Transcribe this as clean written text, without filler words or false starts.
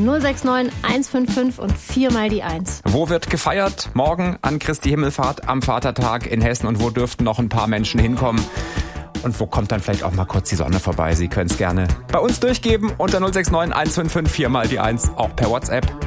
069 155 und 4 mal die 1. Wo wird gefeiert? Morgen an Christi Himmelfahrt am Vatertag in Hessen. Und wo dürften noch ein paar Menschen hinkommen? Und wo kommt dann vielleicht auch mal kurz die Sonne vorbei? Sie können es gerne bei uns durchgeben unter 069 155 4 mal die 1, auch per WhatsApp.